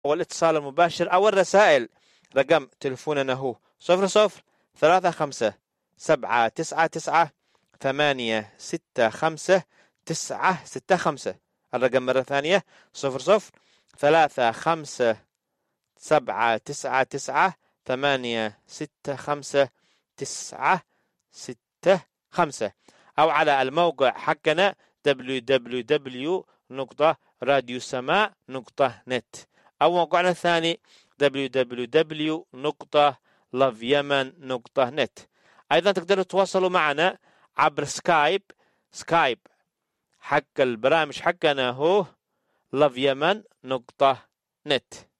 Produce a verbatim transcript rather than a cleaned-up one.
والاتصال المباشر أو الرسائل. رقم تلفوننا هو صفر صفر ثلاثة خمسة سبعة تسعة تسعة ثمانية ستة خمسة تسعة ستة خمسة. الرقم مرة ثانية صفر صفر ثلاثة خمسة سبعة تسعة تسعة ثمانية ستة خمسة تسعة ستة خمسة، أو على الموقع حقنا دبليو دبليو دبليو دوت راديو سماع دوت نت، أو موقعنا الثاني دبليو دبليو دبليو دوت لاف يمن دوت نت. أيضا تقدروا تتواصلوا معنا عبر سكايب. سكايب حق البرامج حقنا هو لاف يمن دوت نت.